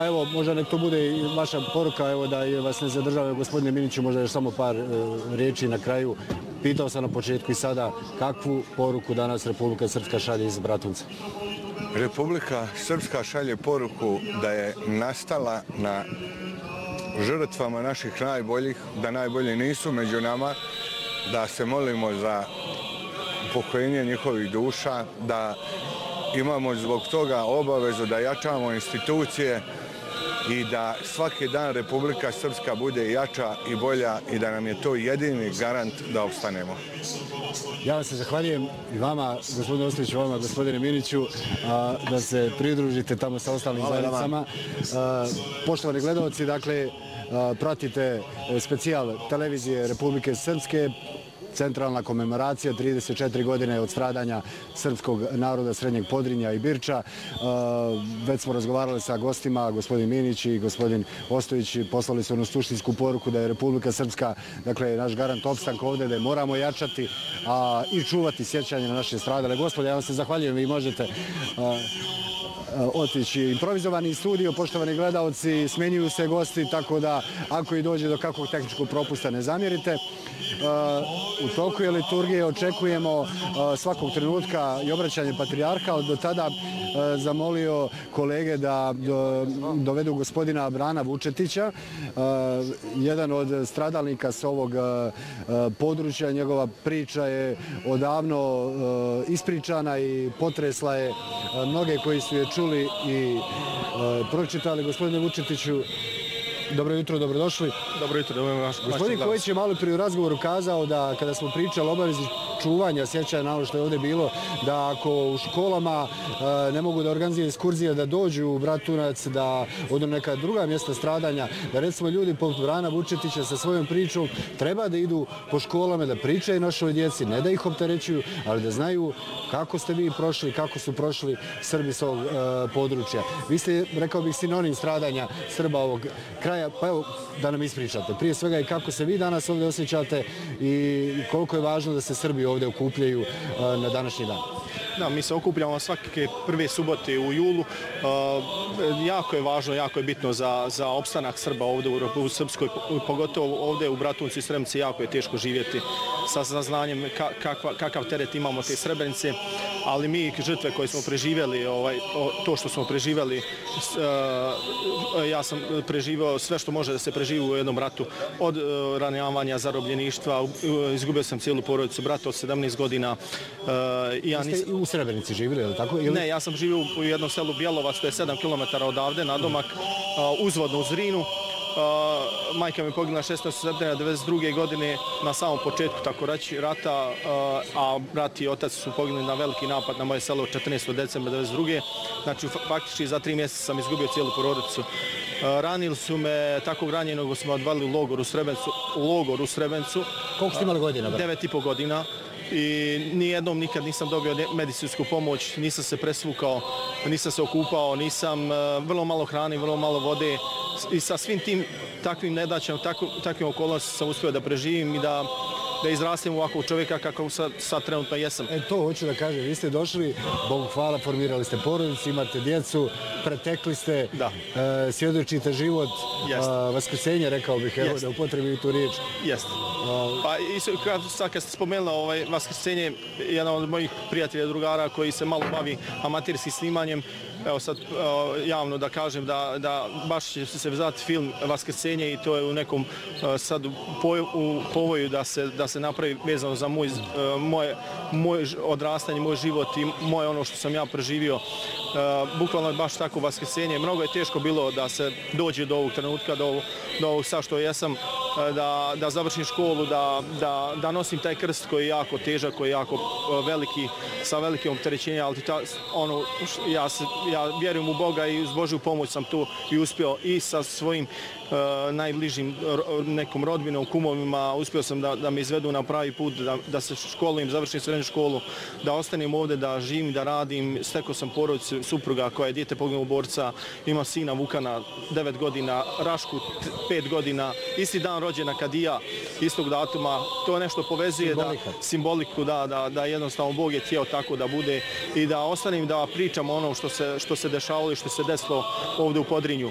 Evo, možda nek to bude i vaša poruka, evo da vas ne zadržava gospodine Miniću, možda još samo par riječi na kraju. Pitao sam na početku i sada kakvu poruku danas Republika Srpska šalje iz Bratunca? Republika Srpska šalje poruku da je nastala na žrtvama naših najboljih, da najbolji nisu među nama, da se molimo za upokojenje njihovih duša, da imamo zbog toga obavezu da jačamo institucije i da svaki dan Republika Srpska bude jača i bolja i da nam je to jedini garant da opstanemo. Ja vam se zahvaljujem i vama, gospodine Ostojiću, vama, gospodine Miniću, da se pridružite tamo sa ostalim zajednicama. Poštovani gledalci, dakle, pratite specijal televizije Republike Srpske, centralna komemoracija 34 godine od stradanja srpskog naroda Srednjeg Podrinja i Birča. Već smo razgovarali sa gostima, gospodin Minić i gospodin Ostojić, poslali su onu suštinsku poruku da je Republika Srpska, dakle, naš garant opstanka ovdje, da je moramo jačati i čuvati sjećanje na naše stradale. Gospode, ja vam se zahvaljujem, vi možete otići. Improvizovani studio, poštovani gledalci, smenjuju se gosti, tako da ako i dođe do kakvog tehničkog propusta ne zamjerite. U toku je liturgije, očekujemo svakog trenutka i obraćanje patrijarha, ali do tada zamolio kolege da dovedu gospodina Brana Vučetića, jedan od stradalnika s ovog područja. Njegova priča je odavno ispričana i potresla je mnoge koji su je čuli i pročitali. Gospodine Vučetiću, dobro jutro, dobrodošli. Dobro jutro, dobro vas. Gospodin Kojić je malo prije u razgovoru kazao da kada smo pričali o obavezi čuvanja sjećanja na ono što je ovdje bilo, da ako u školama ne mogu da organizuju ekskurzije, da dođu u Bratunac, da odu neka druga mjesta stradanja, da recimo ljudi poput Brana Vučetića sa svojom pričom treba da idu po školama, da pričaju našoj djeci, ne da ih opterećuju, ali da znaju kako ste vi prošli, kako su prošli Srbi s ovog područja. Vi ste, rekao bih, sinonim stradanja Srba ovog kraja, pa evo da nam ispričate. Prije svega i kako se vi danas ovdje osjećate i koliko je važno da se Srbi ovdje okupljaju na današnji dan. Da, mi se okupljamo svake prve subote u julu. Jako je važno, jako je bitno za opstanak Srba ovdje u Republici Srpskoj, pogotovo ovdje u Bratuncu i Srebrenici jako je teško živjeti sa saznanjem kakav teret imamo te Srebrenice, ali mi žrtve koje smo preživjeli, to što smo preživjeli, ja sam preživao sve što može da se preživi u jednom ratu, od ranjavanja, zarobljeništva, izgubio sam cijelu porodicu, brata od 17 godina. Ste u Srebrenici živjeli, ili tako? Ne, ja sam živio u jednom selu Bjelovac, to je 7 km odavde, nadomak, uzvodno u Zrinu. Majka mi je poginula 16. septembra 1992. godine na samom početku, tako reći, rata, a brat i otac su poginuli na veliki napad na moje selo 14. decembra 1992. Znači, faktički za 3 mjeseca sam izgubio cijelu porodicu. Ranili su me, takvog ranjenog smo odvalili u logor u Srebrenicu. Koliko ste imali godina? 9,5 godina. I nijednom nikad nisam dobio medicinsku pomoć, nisam se presvukao, nisam se okupao, nisam vrlo malo hrane, vrlo malo vode i sa svim tim takvim nedaćama, takvim okolnostima sam uspio da preživim i da izrastem u ovakvog čovjeka kakav sad trenutno jesam. To hoću da kažem, vi ste došli, Bogu hvala, formirali ste porodicu, imate djecu, pretekli ste, svjedočite život, vaskrsenje, rekao bih, evo da upotrebim tu riječ. Jeste. Pa sad kad ste spomenuli vaskrsenje, jedan od mojih prijatelja, drugara koji se malo bavi amaterskim snimanjem, evo sad javno da kažem da baš će se zvati film Vaskrsenje i to je u nekom sad u povoju da se napravi vezano za moje odrastanje, moj život i moje ono što sam ja preživio. Bukvalno je baš tako Vaskrsenje. Mnogo je teško bilo da se dođe do ovog trenutka, do ovog sad što jesam, da završim školu, da nosim taj krst koji je jako težak, koji je jako veliki, sa velikim opterećenjem, ali ja vjerujem u Boga i uz Božju pomoć sam tu i uspio i sa svojim najbližim nekom rodbinom, kumovima, uspio sam da me izvedu na pravi put, da se školujem, završim srednju školu, da ostanem ovdje, da živim, da radim. Stekao sam porodicu, supruga koja je dijete poginulog borca, imam sina Vukana, 9 godina, Rašku, 5 godina, isti dan rođena kad i ja, istog datuma. To nešto povezuje, simboliku, da jednostavno Bog je htio tako da bude i da ostanem da pričam ono što se dešavalo i što se desilo ovdje u Podrinju.